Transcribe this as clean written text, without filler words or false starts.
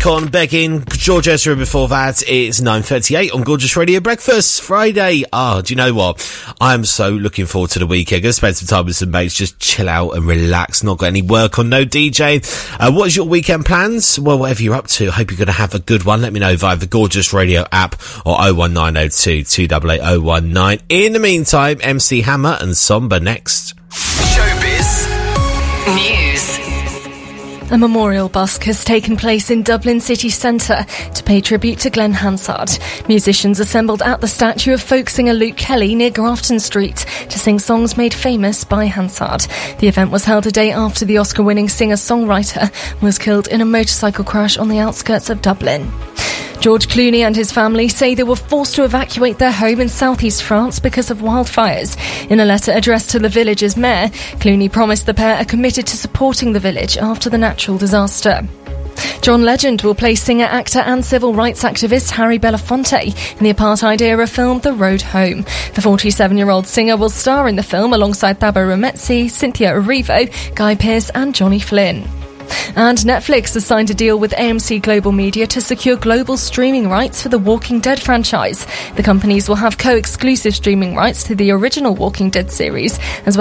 Icon, Begging, George Ezra before that. It's 9:38 on Gorgeous Radio Breakfast, Friday. Do you know what? I am so looking forward to the weekend. Gonna spend some time with some mates, just chill out and relax. Not got any work on, no DJ. What is your weekend plans? Well, whatever you're up to, I hope you're going to have a good one. Let me know via the Gorgeous Radio app or 01902 288 019. In the meantime, MC Hammer and Somber next. Showbiz News. A memorial busk has taken place in Dublin city centre to pay tribute to Glenn Hansard. Musicians assembled at the statue of folk singer Luke Kelly near Grafton Street to sing songs made famous by Hansard. The event was held a day after the Oscar-winning singer-songwriter was killed in a motorcycle crash on the outskirts of Dublin. George Clooney and his family say they were forced to evacuate their home in southeast France because of wildfires. In a letter addressed to the village's mayor, Clooney promised the pair are committed to supporting the village after the natural disaster. John Legend will play singer, actor and civil rights activist Harry Belafonte in the apartheid-era film The Road Home. The 47-year-old singer will star in the film alongside Thabo Rametsi, Cynthia Erivo, Guy Pearce and Johnny Flynn. And Netflix has signed a deal with AMC Global Media to secure global streaming rights for the Walking Dead franchise. The companies will have co-exclusive streaming rights to the original Walking Dead series, as well